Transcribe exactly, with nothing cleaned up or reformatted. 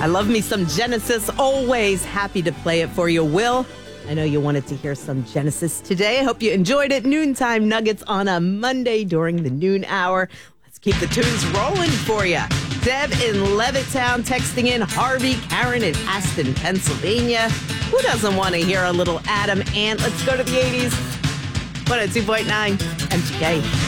I love me some Genesis. Always happy to play it for you, Will. I know you wanted to hear some Genesis today. I hope you enjoyed it. Noontime Nuggets on a Monday during the noon hour. Let's keep the tunes rolling for you. Deb in Levittown texting in, Harvey, Karen in Aston, Pennsylvania. Who doesn't want to hear a little Adam Ant? Let's go to the eighties. one oh two point nine M G K.